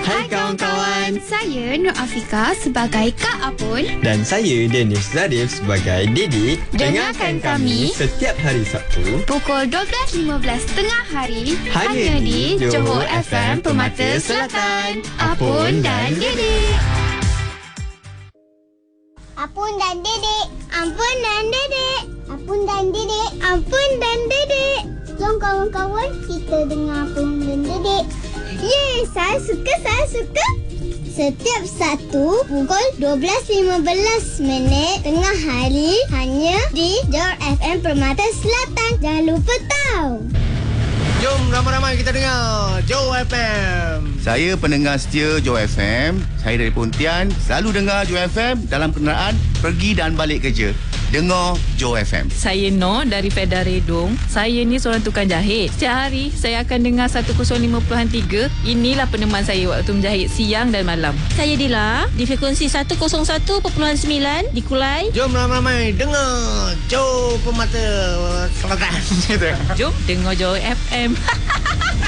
Hai kawan-kawan. Saya Nur Afika sebagai Kak Apun. Dan saya Dennis Zarif sebagai Didi. Dengarkan kami setiap hari Sabtu pukul 12.15 tengah hari hanya di Johor FM Permata Selatan. Apun dan Didi. Apun dan Dedek. Ampun dan Dedek. Apun dan Dedek. Ampun dan Dedek. Jom kawan-kawan kita dengar Apun dan Dedek. Yeay, saya suka. Setiap Sabtu pukul 12.15 tengah hari hanya di Johor FM Permata Selatan. Jangan lupa tahu. Jom ramai-ramai kita dengar Johor FM. Saya pendengar setia Johor FM. Saya dari Pontian. Selalu dengar Johor FM dalam kenderaan pergi dan balik kerja. Dengar Johor FM. Saya Noh dari Pedas Redong. Saya ni seorang tukang jahit. Setiap hari saya akan dengar 105.3. Inilah peneman saya waktu menjahit siang dan malam. Saya Dila di frekuensi 101.9 di Kulai. Jom ramai-ramai dengar Johor Permata Selatan. Jom dengar Johor FM.